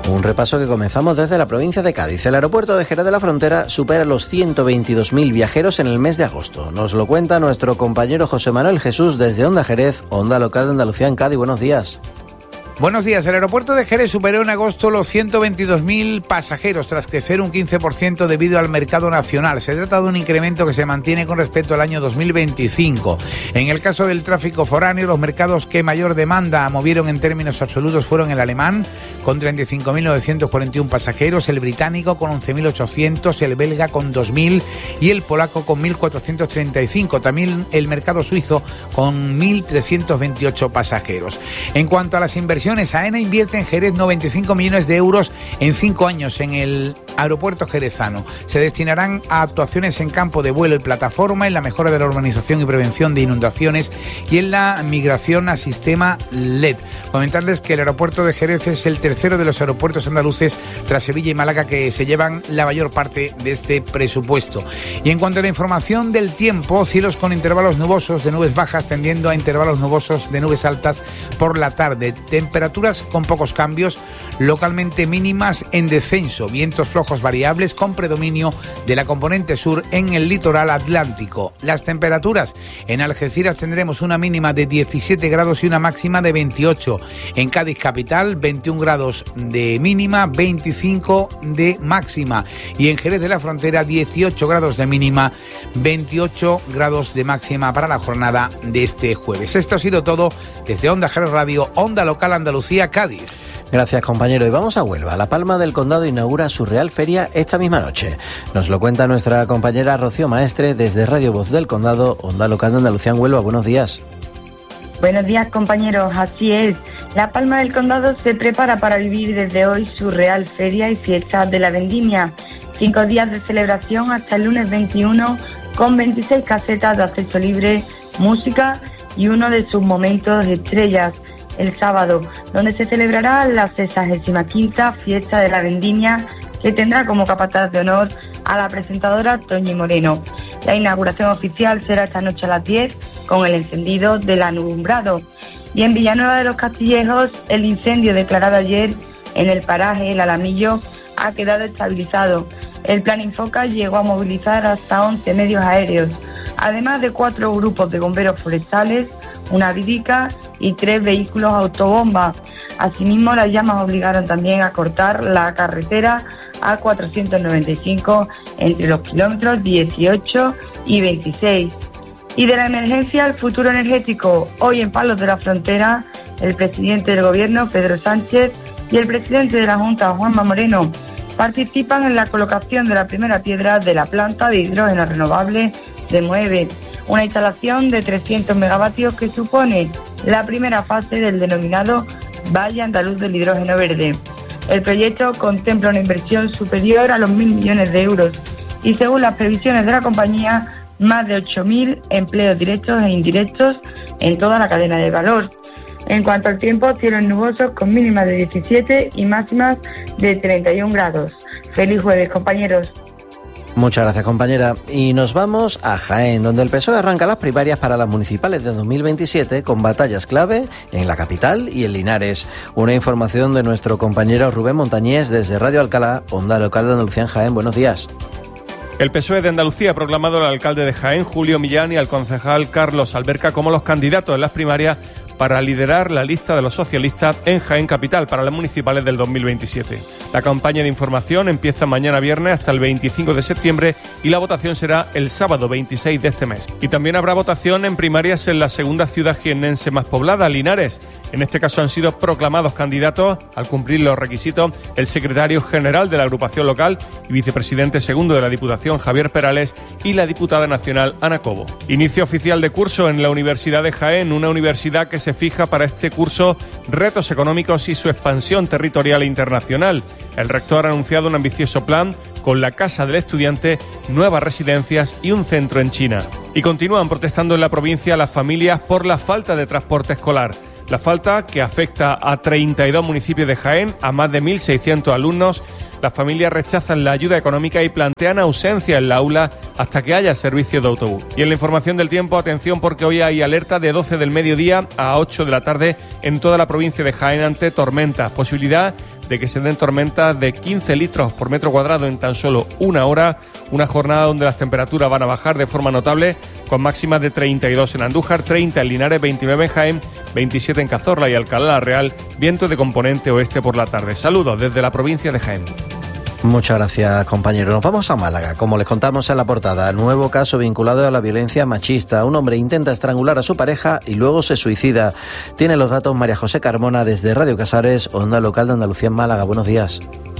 Un repaso que comenzamos desde la provincia de Cádiz. El aeropuerto de Jerez de la Frontera supera los 122.000 viajeros en el mes de agosto. Nos lo cuenta nuestro compañero José Manuel Jesús desde Onda Jerez, Onda Local de Andalucía en Cádiz. Buenos días. Buenos días. El aeropuerto de Jerez superó en agosto los 122.000 pasajeros tras crecer un 15% debido al mercado nacional. Se trata de un incremento que se mantiene con respecto al año 2025. En el caso del tráfico foráneo, los mercados que mayor demanda movieron en términos absolutos fueron el alemán, con 35.941 pasajeros, el británico con 11.800, el belga con 2.000 y el polaco con 1.435. También el mercado suizo con 1.328 pasajeros. En cuanto a las inversiones, AENA invierte en Jerez 95 millones de euros en 5 años en el aeropuerto jerezano. Se destinarán a actuaciones en campo de vuelo y plataforma, en la mejora de la urbanización y prevención de inundaciones y en la migración a sistema LED. Comentarles que el aeropuerto de Jerez es el tercero de los aeropuertos andaluces tras Sevilla y Málaga que se llevan la mayor parte de este presupuesto. Y en cuanto a la información del tiempo, cielos con intervalos nubosos de nubes bajas tendiendo a intervalos nubosos de nubes altas por la tarde. Temperaturas con pocos cambios, localmente mínimas en descenso, vientos flojos variables con predominio de la componente sur en el litoral atlántico. Las temperaturas en Algeciras tendremos una mínima de 17 grados y una máxima de 28. En Cádiz capital, 21 grados de mínima, 25 de máxima. Y en Jerez de la Frontera, 18 grados de mínima, 28 grados de máxima para la jornada de este jueves. Esto ha sido todo desde Onda Jerez Radio, Onda Local Andalucía, Cádiz. Gracias, compañero. Y vamos a Huelva. La Palma del Condado inaugura su Real Feria esta misma noche. Nos lo cuenta nuestra compañera Rocío Maestre desde Radio Voz del Condado, Onda Local de Andalucía en Huelva. Buenos días. Buenos días, compañeros. Así es. La Palma del Condado se prepara para vivir desde hoy su Real Feria y Fiesta de la Vendimia. 5 días de celebración hasta el lunes 21 con 26 casetas de acceso libre, música y uno de sus momentos estrellas, el sábado, donde se celebrará la 65ª Fiesta de la Vendimia, que tendrá como capataz de honor a la presentadora Toñi Moreno. La inauguración oficial será esta noche a las 10 con el encendido del alumbrado. Y en Villanueva de los Castillejos, el incendio declarado ayer en el paraje El Alamillo ha quedado estabilizado. El Plan Infoca llegó a movilizar hasta 11 medios aéreos, además de 4 grupos de bomberos forestales, una vidica y 3 vehículos autobomba. Asimismo, las llamas obligaron también a cortar la carretera A495 entre los kilómetros 18 y 26. Y de la emergencia al futuro energético, hoy en Palos de la Frontera, el presidente del Gobierno, Pedro Sánchez, y el presidente de la Junta, Juanma Moreno, participan en la colocación de la primera piedra de la planta de hidrógeno renovable de Moeve, una instalación de 300 megavatios que supone la primera fase del denominado Valle Andaluz del Hidrógeno Verde. El proyecto contempla una inversión superior a los 1.000 millones de euros y, según las previsiones de la compañía, más de 8.000 empleos directos e indirectos en toda la cadena de valor. En cuanto al tiempo, cielos nubosos con mínimas de 17 y máximas de 31 grados. Feliz jueves, compañeros. Muchas gracias, compañera. Y nos vamos a Jaén, donde el PSOE arranca las primarias para las municipales de 2027 con batallas clave en la capital y en Linares. Una información de nuestro compañero Rubén Montañés desde Radio Alcalá, Onda Local de Andalucía en Jaén. Buenos días. El PSOE de Andalucía ha proclamado al alcalde de Jaén, Julio Millán, y al concejal Carlos Alberca como los candidatos en las primarias para liderar la lista de los socialistas en Jaén Capital para las municipales del 2027. La campaña de información empieza mañana viernes hasta el 25 de septiembre y la votación será el sábado 26 de este mes. Y también habrá votación en primarias en la segunda ciudad jiennense más poblada, Linares. En este caso han sido proclamados candidatos, al cumplir los requisitos, el secretario general de la agrupación local y vicepresidente segundo de la Diputación, Javier Perales, y la diputada nacional, Ana Cobo. Inicio oficial de curso en la Universidad de Jaén, una universidad que se fija para este curso retos económicos y su expansión territorial e internacional. El rector ha anunciado un ambicioso plan con la Casa del Estudiante, nuevas residencias y un centro en China. Y continúan protestando en la provincia las familias por la falta de transporte escolar. La falta que afecta a 32 municipios de Jaén, a más de 1.600 alumnos. Las familias rechazan la ayuda económica y plantean ausencia en la aula hasta que haya servicio de autobús. Y en la información del tiempo, atención porque hoy hay alerta de 12 del mediodía a 8 de la tarde en toda la provincia de Jaén ante tormentas. Posibilidad de que se den tormentas de 15 litros por metro cuadrado en tan solo una hora. Una jornada donde las temperaturas van a bajar de forma notable, con máximas de 32 en Andújar, 30 en Linares, 29 en Jaén, 27 en Cazorla y Alcalá la Real, viento de componente oeste por la tarde. Saludos desde la provincia de Jaén. Muchas gracias, compañero. Nos vamos a Málaga. Como les contamos en la portada, nuevo caso vinculado a la violencia machista. Un hombre intenta estrangular a su pareja y luego se suicida. Tiene los datos María José Carmona desde Radio Casares, Onda Local de Andalucía en Málaga. Buenos días.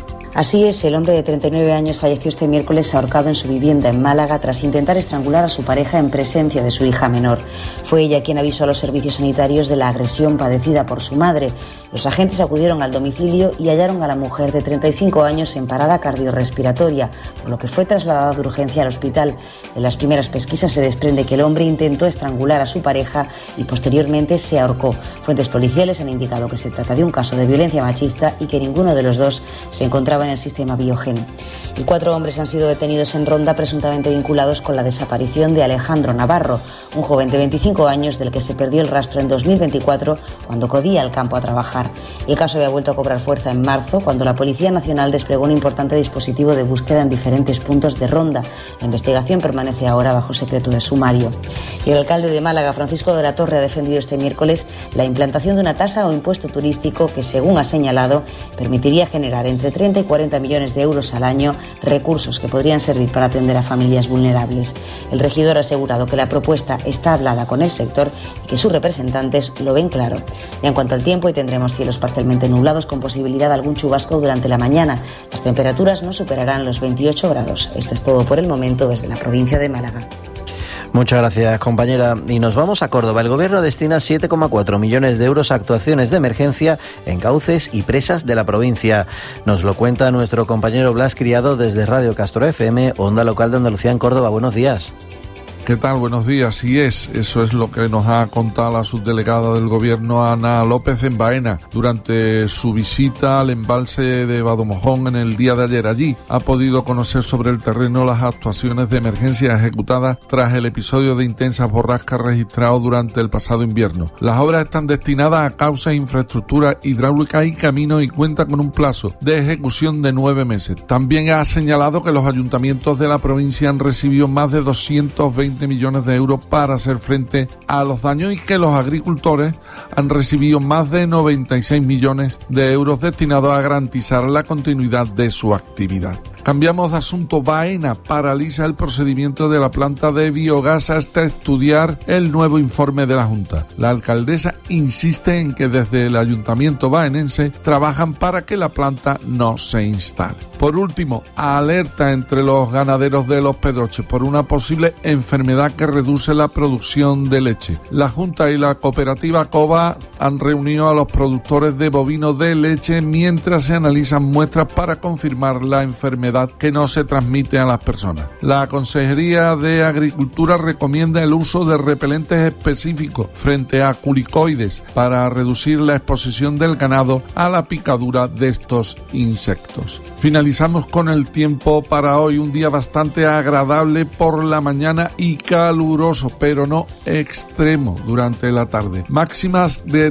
Así es, el hombre de 39 años falleció este miércoles ahorcado en su vivienda en Málaga tras intentar estrangular a su pareja en presencia de su hija menor. Fue ella quien avisó a los servicios sanitarios de la agresión padecida por su madre. Los agentes acudieron al domicilio y hallaron a la mujer de 35 años en parada cardiorrespiratoria, por lo que fue trasladada de urgencia al hospital. En las primeras pesquisas se desprende que el hombre intentó estrangular a su pareja y posteriormente se ahorcó. Fuentes policiales han indicado que se trata de un caso de violencia machista y que ninguno de los dos se encontraba en el sistema Biogen. Y 4 hombres han sido detenidos en Ronda presuntamente vinculados con la desaparición de Alejandro Navarro, un joven de 25 años del que se perdió el rastro en 2024 cuando acudía al campo a trabajar. El caso había vuelto a cobrar fuerza en marzo cuando la Policía Nacional desplegó un importante dispositivo de búsqueda en diferentes puntos de Ronda. La investigación permanece ahora bajo secreto de sumario. Y el alcalde de Málaga, Francisco de la Torre, ha defendido este miércoles la implantación de una tasa o impuesto turístico que, según ha señalado, permitiría generar entre 30 y 40 millones de euros al año, recursos que podrían servir para atender a familias vulnerables. El regidor ha asegurado que la propuesta está hablada con el sector y que sus representantes lo ven claro. Y en cuanto al tiempo, hoy tendremos cielos parcialmente nublados con posibilidad de algún chubasco durante la mañana. Las temperaturas no superarán los 28 grados. Esto es todo por el momento desde la provincia de Málaga. Muchas gracias, compañera. Y nos vamos a Córdoba. El Gobierno destina 7,4 millones de euros a actuaciones de emergencia en cauces y presas de la provincia. Nos lo cuenta nuestro compañero Blas Criado desde Radio Castro FM, Onda Local de Andalucía en Córdoba. Buenos días. ¿Qué tal? Buenos días. Sí eso es lo que nos ha contado la subdelegada del Gobierno, Ana López, en Baena, durante su visita al embalse de Badomojón en el día de ayer. Allí ha podido conocer sobre el terreno las actuaciones de emergencia ejecutadas tras el episodio de intensas borrascas registrado durante el pasado invierno. Las obras están destinadas a causas, infraestructura hidráulica y caminos y cuentan con un plazo de ejecución de 9 meses. También ha señalado que los ayuntamientos de la provincia han recibido más de 220 millones de euros para hacer frente a los daños y que los agricultores han recibido más de 96 millones de euros destinados a garantizar la continuidad de su actividad. Cambiamos de asunto. Baena paraliza el procedimiento de la planta de biogás hasta estudiar el nuevo informe de la Junta. La alcaldesa insiste en que desde el ayuntamiento baenense trabajan para que la planta no se instale. Por último, alerta entre los ganaderos de Los Pedroches por una posible enfermedad que reduce la producción de leche. La Junta y la cooperativa COBA han reunido a los productores de bovinos de leche mientras se analizan muestras para confirmar la enfermedad que no se transmite a las personas. La Consejería de Agricultura recomienda el uso de repelentes específicos frente a culicoides para reducir la exposición del ganado a la picadura de estos insectos. Finalizamos con el tiempo para hoy. Un día bastante agradable por la mañana y caluroso, pero no extremo durante la tarde. Máximas de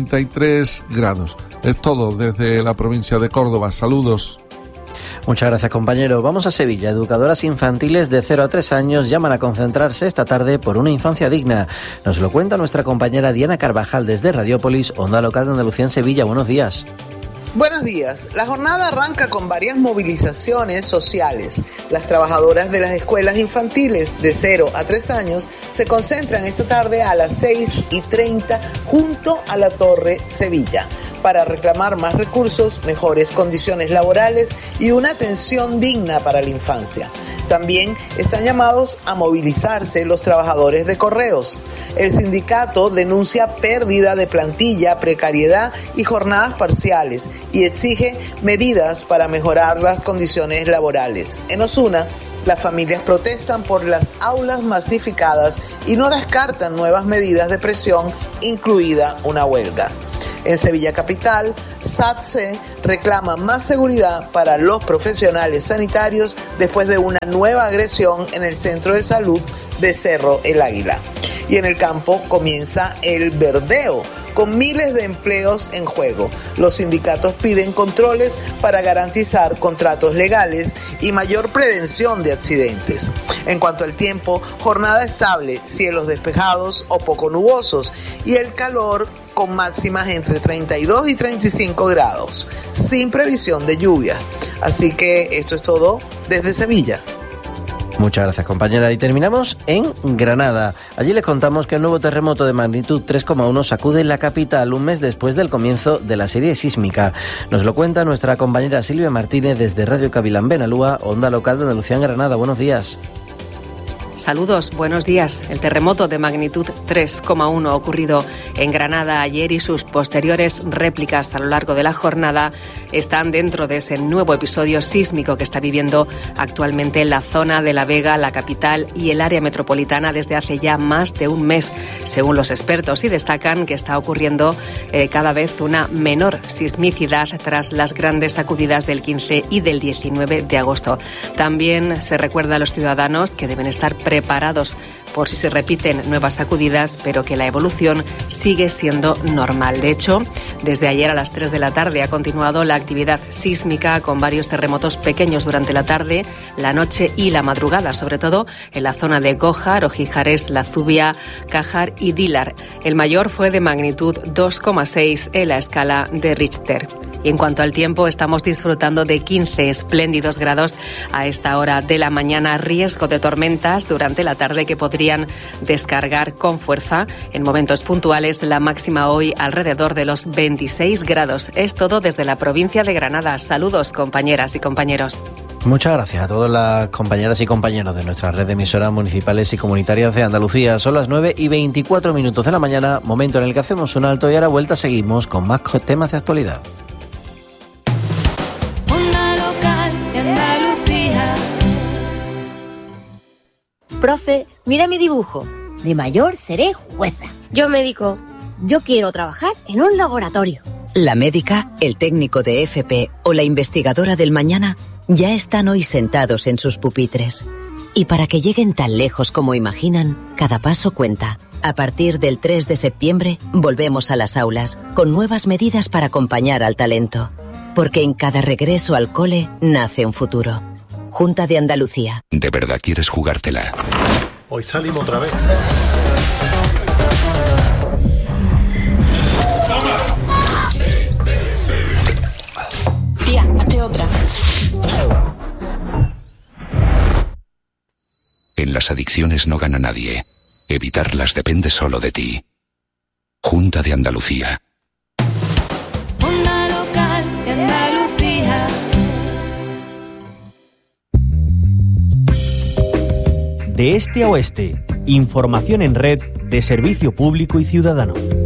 33 grados. Es todo desde la provincia de Córdoba. Saludos. Muchas gracias, compañero. Vamos a Sevilla. Educadoras infantiles de 0 a 3 años llaman a concentrarse esta tarde por una infancia digna. Nos lo cuenta nuestra compañera Diana Carvajal desde Radiópolis, Onda Local de Andalucía en Sevilla. Buenos días. Buenos días. La jornada arranca con varias movilizaciones sociales. Las trabajadoras de las escuelas infantiles de 0 a 3 años se concentran esta tarde a las 6:30 junto a la Torre Sevilla para reclamar más recursos, mejores condiciones laborales y una atención digna para la infancia. También están llamados a movilizarse los trabajadores de correos. El sindicato denuncia pérdida de plantilla, precariedad y jornadas parciales y exige medidas para mejorar las condiciones laborales. En Osuna, las familias protestan por las aulas masificadas y no descartan nuevas medidas de presión, incluida una huelga. En Sevilla Capital, SATSE reclama más seguridad para los profesionales sanitarios después de una nueva agresión en el centro de salud de Cerro El Águila. Y en el campo comienza el verdeo. con miles de empleos en juego. Los sindicatos piden controles para garantizar contratos legales y mayor prevención de accidentes. En cuanto al tiempo, jornada estable, cielos despejados o poco nubosos y el calor con máximas entre 32 y 35 grados, sin previsión de lluvia. Así que esto es todo desde Sevilla. Muchas gracias, compañera. Y terminamos en Granada. Allí les contamos que el nuevo terremoto de magnitud 3,1 sacude la capital un mes después del comienzo de la serie sísmica. Nos lo cuenta nuestra compañera Silvia Martínez desde Radio Cavilán Benalúa, onda local de Andalucía en Granada. Buenos días. Saludos, buenos días. El terremoto de magnitud 3,1 ocurrido en Granada ayer y sus posteriores réplicas a lo largo de la jornada están dentro de ese nuevo episodio sísmico que está viviendo actualmente la zona de La Vega, la capital y el área metropolitana desde hace ya más de un mes, según los expertos, y destacan que está ocurriendo cada vez una menor sismicidad tras las grandes sacudidas del 15 y del 19 de agosto. También se recuerda a los ciudadanos que deben estar preparados por si se repiten nuevas sacudidas, pero que la evolución sigue siendo normal. De hecho, desde ayer a las 3 de la tarde ha continuado la actividad sísmica con varios terremotos pequeños durante la tarde, la noche y la madrugada, sobre todo en la zona de Gójar, Ojijares, La Zubia, Cájar y Dílar. El mayor fue de magnitud 2,6 en la escala de Richter. Y en cuanto al tiempo, estamos disfrutando de 15 espléndidos grados a esta hora de la mañana. Riesgo de tormentas durante la tarde que podrían descargar con fuerza en momentos puntuales. La máxima hoy alrededor de los 26 grados. Es todo desde la provincia de Granada. Saludos, compañeras y compañeros. Muchas gracias a todas las compañeras y compañeros de nuestra red de emisoras municipales y comunitarias de Andalucía. Son las 9:24 de la mañana, momento en el que hacemos un alto y a la vuelta seguimos con más temas de actualidad. Profe, mira mi dibujo. De mayor seré jueza. Yo médico. Yo quiero trabajar en un laboratorio. La médica, el técnico de FP o la investigadora del mañana ya están hoy sentados en sus pupitres. Y para que lleguen tan lejos como imaginan, cada paso cuenta. A partir del 3 de septiembre volvemos a las aulas con nuevas medidas para acompañar al talento. Porque en cada regreso al cole nace un futuro. Junta de Andalucía. ¿De verdad quieres jugártela? Hoy salimos otra vez. Tía, hazte otra. En las adicciones no gana nadie. Evitarlas depende solo de ti. Junta de Andalucía. Onda local de Andalucía. De este a oeste, información en red de servicio público y ciudadano.